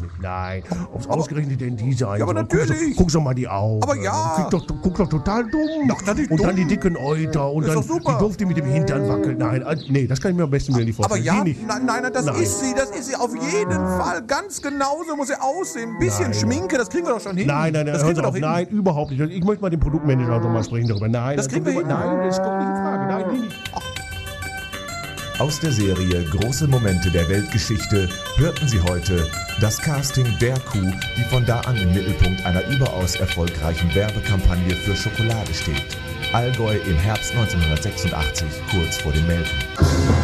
Nein, ob's ausgerechnet denn die sein. Ja, aber natürlich. Guck doch mal die Augen. Aber ja. Guck doch total dumm. Ach, das ist und dumm. dann die dicken Euter und Das dann ist doch super. die Doof, die mit dem Hintern wackelt. Nein, nee, das kann ich mir am besten wieder nicht Aber vorstellen. ja, Die nicht. nein, das ist sie auf jeden Fall. Ganz genauso muss sie aussehen. Ein bisschen Schminke, das kriegen wir doch schon hin. Nein, das hören kriegen Sie wir auf. doch hin. Nein, überhaupt nicht. Ich möchte mal den Produktmanager noch mal sprechen darüber. Nein, Das kriegen wir hin. Nein, das kommt nicht in Frage. Nein, die nicht. Aus der Serie Große Momente der Weltgeschichte hörten Sie heute das Casting der Kuh, die von da an im Mittelpunkt einer überaus erfolgreichen Werbekampagne für Schokolade steht. Allgäu im Herbst 1986, kurz vor dem Melken.